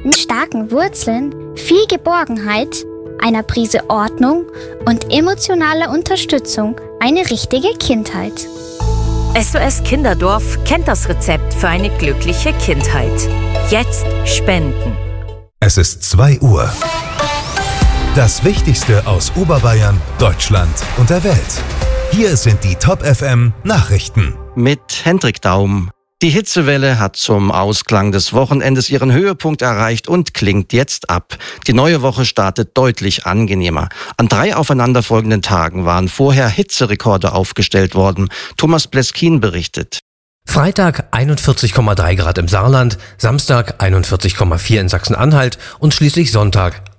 mit starken Wurzeln, viel Geborgenheit, einer Prise Ordnung und emotionaler Unterstützung eine richtige Kindheit. SOS Kinderdorf kennt das Rezept für eine glückliche Kindheit. Jetzt spenden. Es ist 2 Uhr. Das Wichtigste aus Oberbayern, Deutschland und der Welt. Hier sind die Top FM Nachrichten. Mit Hendrik Daum. Die Hitzewelle hat zum Ausklang des Wochenendes ihren Höhepunkt erreicht und klingt jetzt ab. Die neue Woche startet deutlich angenehmer. An 3 aufeinanderfolgenden Tagen waren vorher Hitzerekorde aufgestellt worden. Thomas Bleskin berichtet. Freitag 41,3 Grad im Saarland, Samstag 41,4 in Sachsen-Anhalt und schließlich Sonntag